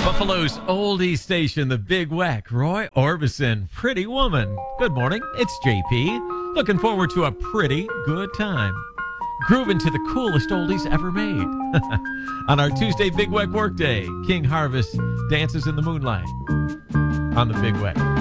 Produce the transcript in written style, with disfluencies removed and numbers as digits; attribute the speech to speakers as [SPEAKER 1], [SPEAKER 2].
[SPEAKER 1] Buffalo's oldie station, the Big Weck. Roy Orbison, Pretty Woman. Good morning, it's JP. Looking forward to a pretty good time. Grooving to the coolest oldies ever made. On our Tuesday Big Weck workday, King Harvest dances in the moonlight on the Big Weck.